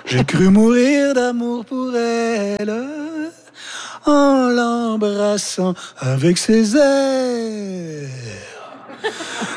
J'ai cru mourir d'amour pour elle en l'embrassant avec ses airs.